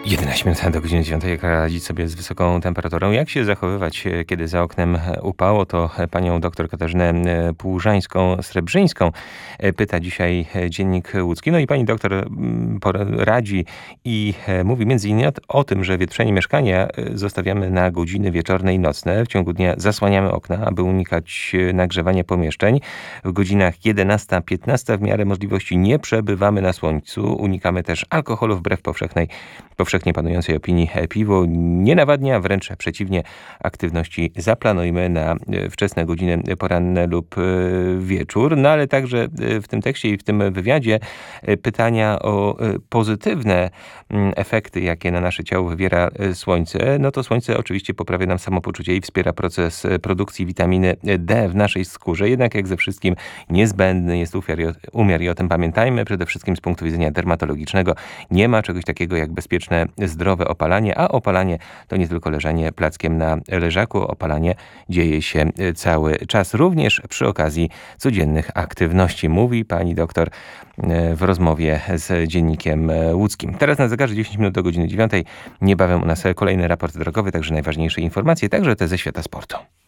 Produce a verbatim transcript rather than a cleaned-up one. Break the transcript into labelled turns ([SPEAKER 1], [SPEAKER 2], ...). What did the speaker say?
[SPEAKER 1] jedenaście minut do godziny dziewiątej. Jak radzić sobie z wysoką temperaturą? Jak się zachowywać, kiedy za oknem upało? To panią doktor Katarzynę Płużańską-Srebrzyńską pyta dzisiaj Dziennik Łódzki. No i pani doktor radzi i mówi między innymi o tym, że wietrzenie mieszkania zostawiamy na godziny wieczorne i nocne. W ciągu dnia zasłaniamy okna, aby unikać nagrzewania pomieszczeń. W godzinach jedenasta piętnasta w miarę możliwości nie przebywamy na słońcu. Unikamy też alkoholu wbrew powszechnej powszechnie panującej opinii. Piwo nie nawadnia, wręcz przeciwnie, aktywności zaplanujmy na wczesne godziny poranne lub wieczór. No ale także w tym tekście i w tym wywiadzie pytania o pozytywne efekty, jakie na nasze ciało wywiera słońce. No to słońce oczywiście poprawia nam samopoczucie i wspiera proces produkcji witaminy D w naszej skórze. Jednak jak ze wszystkim niezbędny jest umiar i o tym pamiętajmy. Przede wszystkim z punktu widzenia dermatologicznego nie ma czegoś takiego jak bezpieczne, zdrowe opalanie, a opalanie to nie tylko leżenie plackiem na leżaku. Opalanie dzieje się cały czas, również przy okazji codziennych aktywności, mówi pani doktor w rozmowie z Dziennikiem Łódzkim. Teraz na zegarze dziesięć minut do godziny dziewiątej. Niebawem u nas kolejny raport drogowy, także najważniejsze informacje, także te ze świata sportu.